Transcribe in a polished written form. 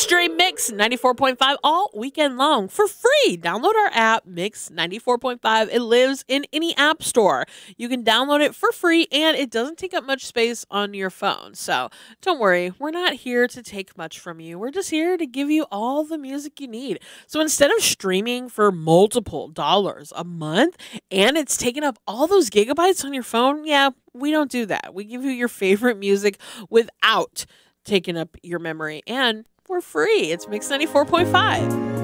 stream Mix 94.5 all weekend long for free. Download our app, Mix 94.5. It lives in any app store. You can download it for free, and it doesn't take up much space on your phone. So don't worry, we're not here to take much from you. We're just here to give you all the music you need. So instead of streaming for multiple dollars a month, and it's taking up all those gigabytes on your phone, yeah, we don't do that. We give you your favorite music without taking up your memory, and we're free. It's Mix 94.5.